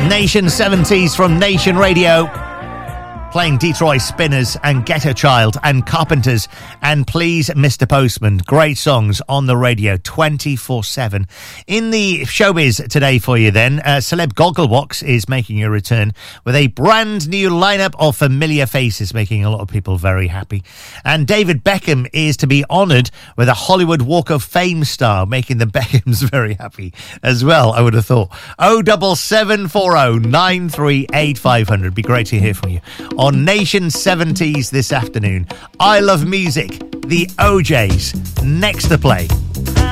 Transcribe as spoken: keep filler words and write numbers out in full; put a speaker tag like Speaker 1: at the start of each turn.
Speaker 1: Nation seventies from Nation Radio. Playing Detroit Spinners and Ghetto Child and Carpenters and Please Mister Postman. Great songs on the radio twenty-four seven. In the showbiz today for you then, uh, Celeb Gogglebox is making a return with a brand new lineup of familiar faces, making a lot of people very happy. And David Beckham is to be honoured with a Hollywood Walk of Fame star, making the Beckhams very happy as well, I would have thought. oh seven seven four oh nine three eight five hundred. Be great to hear from you. On Nation seventies this afternoon, I Love Music, the O Js, next to play.